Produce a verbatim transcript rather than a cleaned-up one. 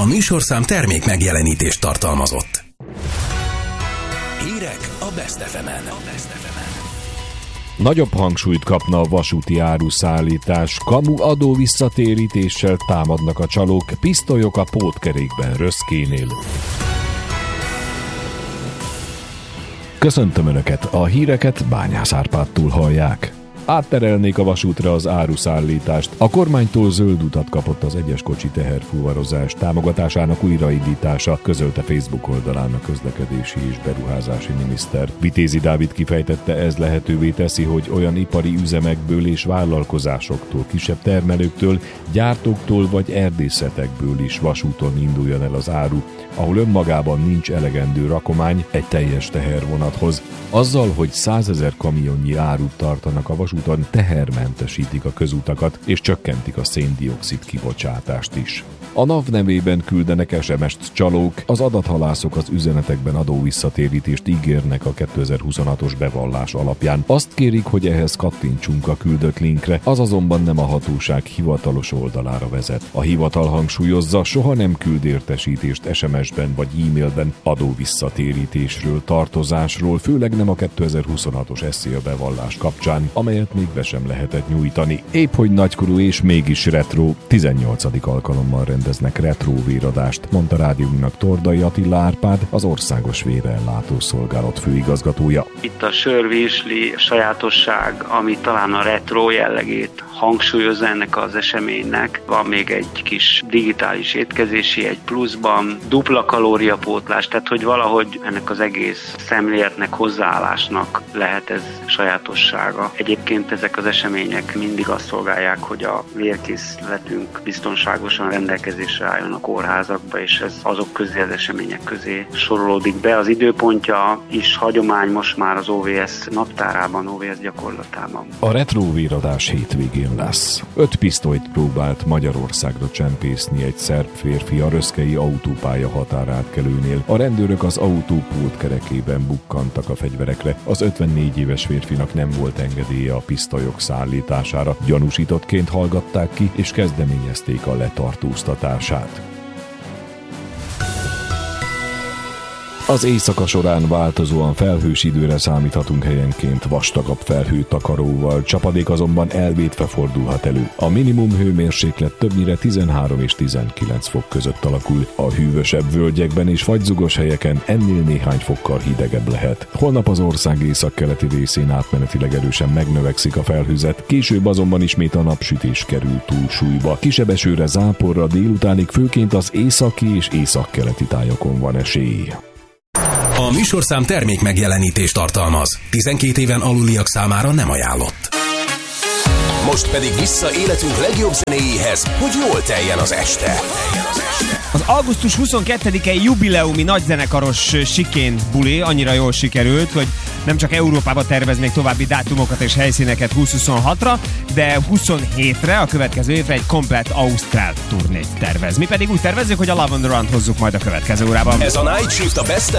A műsorszám termék megjelenítést tartalmazott. Hírek a Best ef emen. Nagyobb hangsúlyt kapna a vasúti áruszállítás. Kamu adó visszatérítéssel támadnak a csalók, pisztolyok a pótkerékben Röszkénél. Köszöntöm Önöket, a híreket Bányász Árpádtól hallják. Átterelnék a vasútra az áruszállítást. A kormánytól zöld utat kapott az egyes kocsi teherfuvarozás támogatásának újraindítása, közölte Facebook oldalán a közlekedési és beruházási miniszter. Vitézi Dávid kifejtette, ez lehetővé teszi, hogy olyan ipari üzemekből és vállalkozásoktól, kisebb termelőktől, gyártóktól vagy erdészetekből is vasúton induljon el az áru, ahol önmagában nincs elegendő rakomány egy teljes tehervonathoz. Azzal, hogy százezer kamionnyi árut tartanak a vasúton, tehermentesítik a közutakat és csökkentik a szén-dioxid kibocsátást is. A NAV nevében küldenek es em est csalók, az adathalászok az üzenetekben adó visszatérítést ígérnek a kétezer-huszonhatos bevallás alapján. Azt kérik, hogy ehhez kattintsunk a küldött linkre, az azonban nem a hatóság hivatalos oldalára vezet. A hivatal hangsúlyozza, soha nem küld értesítést es em esben vagy e-mailben adó visszatérítésről, tartozásról, főleg nem a kétezer-huszonhatos eszéa bevallás kapcsán, amelyet még be sem lehetett nyújtani. Épp hogy nagykorú és mégis retro, tizennyolcadik alkalommal rendeznek retro véradást, mondta rádiónknak Tordai Attila Árpád, az Országos Vérellátó Szolgálat főigazgatója. Itt a sörvirsli sajátosság, ami talán a retro jellegét hangsúlyozza ennek az eseménynek. Van még egy kis digitális étkezési egy pluszban, dupla kalóriapótlás, tehát hogy valahogy ennek az egész szemléletnek, hozzáállásnak lehet ez sajátossága. Egyébként ezek az események mindig azt szolgálják, hogy a vérkészletünk biztonságosan rendelkezésre álljon a kórházakba, és ez azok közé, az események közé sorolódik be. Az időpontja is hagyomány most már az o vé es naptárában, o vé es gyakorlatában. A retro véradás hétvégén lesz. Öt pisztolyt próbált Magyarországra csempészni egy szerb férfi a röszkei autópálya határátkelőnél. A rendőrök az autó pótkerekében bukkantak a fegyverekre. Az ötvennégy éves férfinak nem volt engedélye a pisztolyok szállítására. Gyanúsítottként hallgatták ki, és kezdeményezték a letartóztatását. Az éjszaka során változóan felhős időre számíthatunk, helyenként vastagabb felhőtakaróval, csapadék azonban elvétve fordulhat elő. A minimum hőmérséklet többnyire tizenhárom és tizenkilenc fok között alakul. A hűvösebb völgyekben és fagyzugos helyeken ennél néhány fokkal hidegebb lehet. Holnap az ország északkeleti részén átmenetileg erősen megnövekszik a felhőzet, később azonban ismét a napsütés kerül túlsúlyba. Kisebb esőre, záporra, délutánig főként az északi és északkeleti tájakon van esély. A műsorszám termék megjelenítést tartalmaz. tizenkét éven aluliak számára nem ajánlott. Most pedig vissza életünk legjobb zenéjéhez, hogy jól teljen az este. Az augusztus huszonkettedikei jubileumi nagyzenekaros sikén buli annyira jól sikerült, hogy nem csak Európába terveznék további dátumokat és helyszíneket húsz-huszonhatra, de huszonhétre, a következő évre egy komplett ausztrál turnét tervez. Mi pedig úgy tervezzük, hogy a Love on the Run-t hozzuk majd a következő órában. Ez a Night Shift a Best